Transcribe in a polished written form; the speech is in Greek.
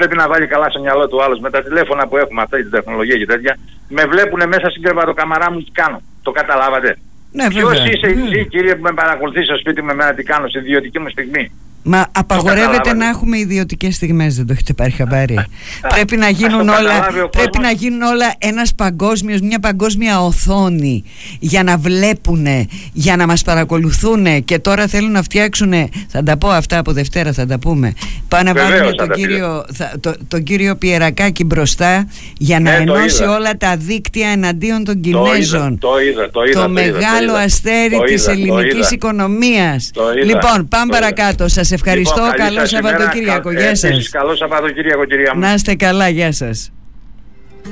πρέπει να βάλει καλά στο μυαλό του άλλος. Με τα τηλέφωνα που έχουμε, αυτή την τεχνολογία και τέτοια, με βλέπουν μέσα στην κρεβατοκαμαρά μου τι κάνω. Το καταλάβατε? Ναι, ποιος είσαι εσύ, κύριε, που με παρακολουθεί στο σπίτι μου εμένα τι κάνω, στην ιδιωτική μου στιγμή? Μα απαγορεύεται να έχουμε ιδιωτικές στιγμές, δεν το έχετε πάρει χαμπάρι? Πρέπει να γίνουν όλα ένας παγκόσμιος, μια παγκόσμια οθόνη για να βλέπουνε, για να μας παρακολουθούνε. Και τώρα θέλουν να φτιάξουνε, θα τα πω αυτά από Δευτέρα, θα τα πούμε. Πάνε να βάλουν τον κύριο Πιερακάκη μπροστά για να ενώσει όλα τα δίκτυα εναντίον των Κινέζων. Το μεγάλο αστέρι της ελληνικής οικονομίας. Λοιπόν, πάμε παρακάτω. Σας ευχαριστώ. Καλό Σαββατοκύριακο. Γεια σας. Καλό Σαββατοκύριακο, κυρία μου. Να είστε καλά. Γεια σας.